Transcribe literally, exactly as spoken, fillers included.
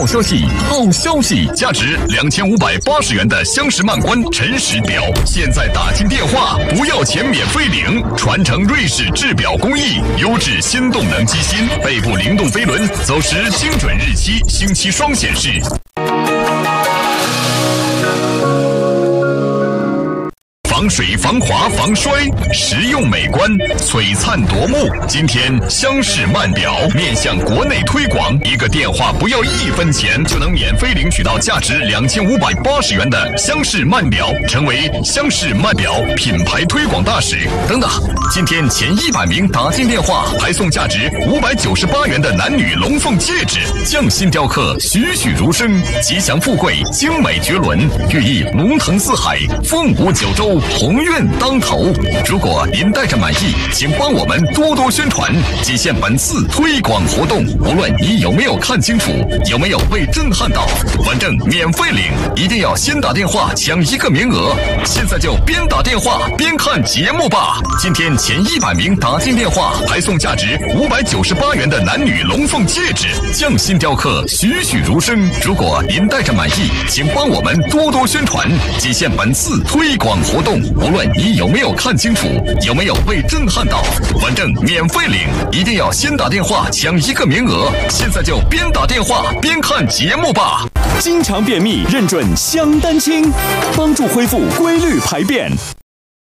消息，好消息！价值两千五百八十元的厢式曼关晨时表，现在打进电话不要钱免费领，传承瑞士制表工艺，优质新动能机芯，背部灵动飞轮，走时精准日期、星期双显示。防水、防滑、防摔，实用美观，璀璨夺目。今天厢式曼表面向国内推广，一个电话不要一分钱就能免费领取到价值两千五百八十元的厢式曼表，成为厢式曼表品牌推广大使。等等，今天前一百名打进电话，还送价值五百九十八元的男女龙凤戒指，匠心雕刻，栩栩如生，吉祥富贵，精美绝伦，寓意龙腾四海，凤舞九州。鸿运当头。如果您带着满意，请帮我们多多宣传，仅限本次推广活动。无论你有没有看清楚，有没有被震撼到，反正免费领，一定要先打电话抢一个名额。现在就边打电话边看节目吧。今天前一百名打进电话，还送价值五百九十八元的男女龙凤戒指，匠心雕刻，栩栩如生。如果您带着满意，请帮我们多多宣传，仅限本次推广活动。无论你有没有看清楚，有没有被震撼到，反正免费领，一定要先打电话抢一个名额。现在就边打电话边看节目吧。 经常便秘，认准香丹清，帮助恢复规律排便。